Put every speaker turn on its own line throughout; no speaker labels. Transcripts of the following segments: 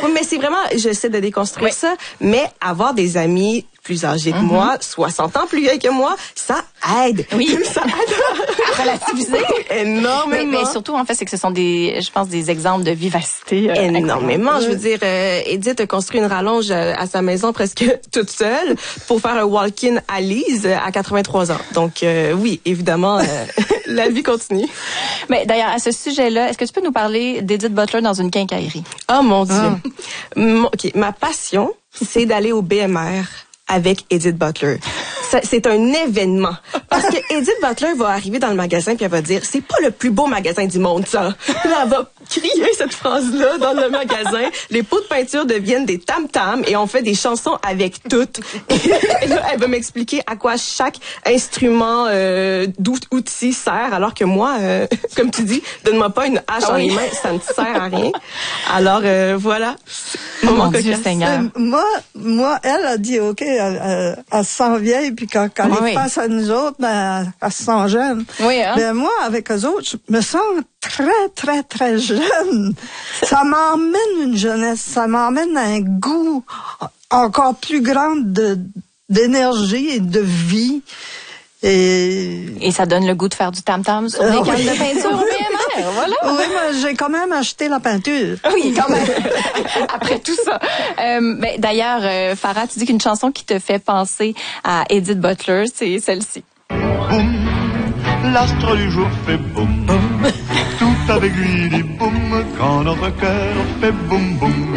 Oui, mais c'est vraiment, j'essaie de déconstruire ça, mais avoir des amis plus âgés que moi, 60 ans plus vieilles que moi, ça aide.
Oui.
Ça aide
à relativiser.
Énormément.
Mais surtout, en fait, c'est que ce sont je pense, des exemples de vivacité.
Énormément. Je veux dire, Edith a construit une rallonge à sa maison presque toute seule pour faire un walk-in à Lise à 83 ans. Donc, oui, évidemment, la vie continue.
Mais d'ailleurs, à ce sujet-là, est-ce que tu peux nous parler d'Edith Butler dans une quincaillerie?
Oh mon Dieu. OK, ma passion, c'est d'aller au BMR avec Edith Butler. C'est un événement. Parce que Edith Butler va arriver dans le magasin puis elle va dire, c'est pas le plus beau magasin du monde, ça. Puis là, elle va crier cette phrase-là dans le magasin. Les pots de peinture deviennent des tam-tams et on fait des chansons avec toutes. Et là, elle va m'expliquer à quoi chaque instrument d'outil sert, alors que moi, comme tu dis, donne-moi pas une hache dans les mains, ça ne sert à rien. Alors, voilà.
Mon Dieu Seigneur.
Moi, elle a dit, OK, elle se sent vieille, puis quand elle est face à nous autres, ben, elle se sent jeune.
Oui, hein?
Mais moi, avec eux autres, je me sens très, très, très jeune. Ça m'emmène une jeunesse, ça m'emmène un goût encore plus grand d'énergie et de vie.
Et ça donne le goût de faire du tam-tam sur des cannes de peinture au BMR, voilà.
Oui, mais j'ai quand même acheté la peinture.
Oui, quand même. Après tout ça. Mais d'ailleurs, Farah, tu dis qu'une chanson qui te fait penser à Edith Butler, c'est celle-ci.
Boum, l'astre du jour fait boum, boum. Tout avec lui dit boum, quand notre cœur fait boum, boum.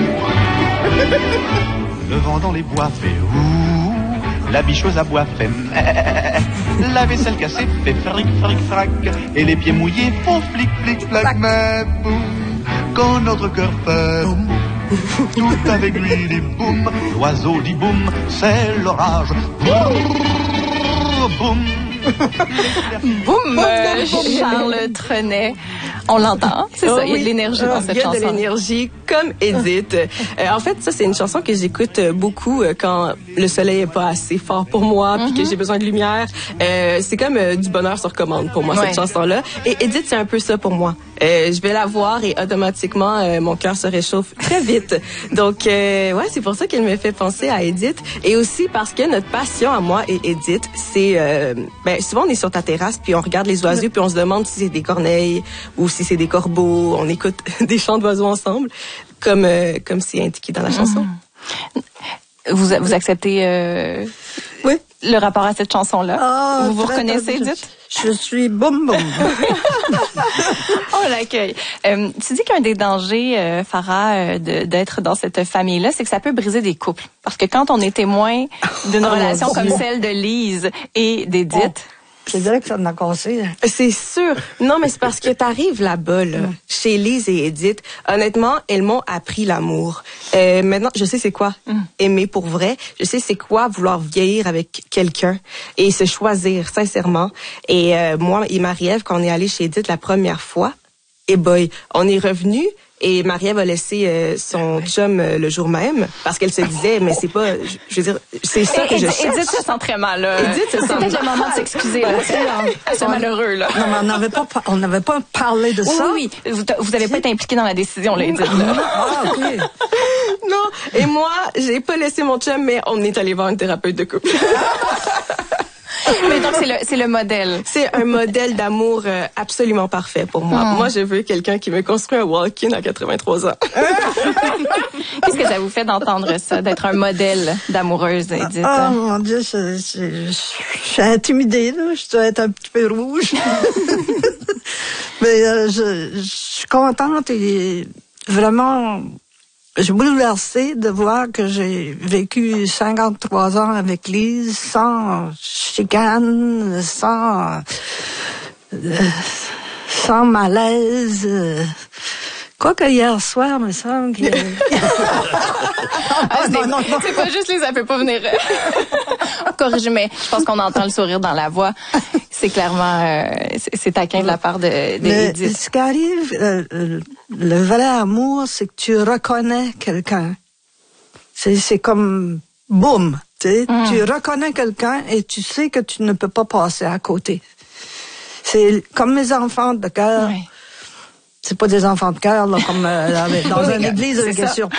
Le vent dans les bois fait ouh, la bicheuse à bois fait meh, la vaisselle cassée fait fric, fric, frac, et les pieds mouillés font flic, flic, flac, mais boum, quand notre cœur fait boum, tout avec lui dit boum, l'oiseau dit boum, c'est l'orage, boum.
Boum, Charles Trenet. On l'entend, c'est ça, il y a de l'énergie dans cette chanson.
Il y a de l'énergie comme Edith. En fait, ça, c'est une chanson que j'écoute beaucoup quand le soleil est pas assez fort pour moi puis que j'ai besoin de lumière. C'est comme du bonheur sur commande pour moi, cette chanson-là. Et Edith, c'est un peu ça pour moi. Je vais la voir et automatiquement, mon cœur se réchauffe très vite. Donc, ouais, c'est pour ça qu'elle me fait penser à Edith. Et aussi parce que notre passion à moi et Edith, c'est... souvent, on est sur ta terrasse puis on regarde les oiseaux puis on se demande si c'est des corneilles ou si c'est des corbeaux. On écoute des chants d'oiseaux ensemble, comme c'est indiqué dans la chanson.
Vous acceptez
oui.
le rapport à cette chanson-là? Vous reconnaissez, Edith?
Je suis boum boum.
On l'accueille. Tu dis qu'un des dangers, Farah, d'être dans cette famille-là, c'est que ça peut briser des couples. Parce que quand on est témoin d'une relation comme celle de Lise et d'Edith...
Je dirais que ça m'a cassé.
C'est sûr. Non, mais c'est parce que t'arrives là-bas, là, chez Lise et Edith. Honnêtement, elles m'ont appris l'amour. Maintenant, je sais c'est quoi aimer pour vrai. Je sais c'est quoi vouloir vieillir avec quelqu'un et se choisir sincèrement. Et moi et Marie-Ève, quand on est allé chez Edith la première fois, on est revenu. Et Marie-Ève a laissé son chum le jour même parce qu'elle se disait, mais c'est pas, je veux dire, c'est ça que je cherche.
Edith se sent très mal. C'est peut-être le moment de s'excuser. C'est malheureux. Là.
Non, mais on n'avait pas parlé de ça.
Oui. Vous n'avez pas été impliqué dans la décision, là, Edith.
OK.
Non. Et moi, j'ai pas laissé mon chum, mais on est allé voir une thérapeute de couple.
Mais donc, c'est le modèle.
C'est un modèle d'amour absolument parfait pour moi. Moi, je veux quelqu'un qui me construit un walk-in à 83 ans.
Qu'est-ce que ça vous fait d'entendre ça, d'être un modèle d'amoureuse, Edith?
Oh mon Dieu, je suis intimidée, là. Je dois être un petit peu rouge. Mais je suis contente et vraiment... Je suis bouleversée de voir que j'ai vécu 53 ans avec Lise sans chicane, sans malaise. Quoique hier soir, me semble que...
non, c'est pas juste Lise, elle peut pas venir corriger, mais je pense qu'on entend le sourire dans la voix. C'est clairement, c'est taquin de la part d'Edith.
Ce qui arrive, le vrai amour, c'est que tu reconnais quelqu'un. C'est comme boum, tu sais, tu reconnais quelqu'un et tu sais que tu ne peux pas passer à côté. C'est comme mes enfants de cœur.
Oui.
C'est pas des enfants de cœur, là, comme dans une église avec sur